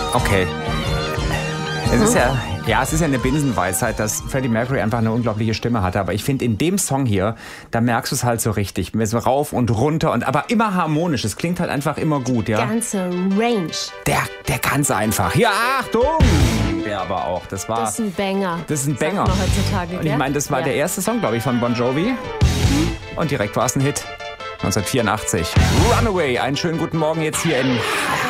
Okay. Es ist es ist ja eine Binsenweisheit, dass Freddie Mercury einfach eine unglaubliche Stimme hatte. Aber ich finde, in dem Song hier, da merkst du es halt so richtig. So rauf und runter, aber immer harmonisch. Es klingt halt einfach immer gut, ja. Ganze Range. Der kann's einfach. Ja, Achtung! Der aber auch. Das ist ein Banger. Das ist ein Banger. Sagt man heutzutage, und ich meine, das war der erste Song, glaube ich, von Bon Jovi. Und direkt war es ein Hit. 1984. Runaway. Einen schönen guten Morgen jetzt hier in